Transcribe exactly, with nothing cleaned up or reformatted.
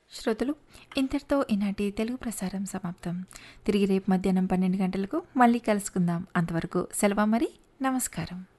శ్రోతలు ఇంతటితో ఈనాటి తెలుగు ప్రసారం సమాప్తం. తిరిగి రేపు మధ్యాహ్నం పన్నెండు గంటలకు మళ్ళీ కలుసుకుందాం. అంతవరకు సెలవు మరి. నమస్కారం.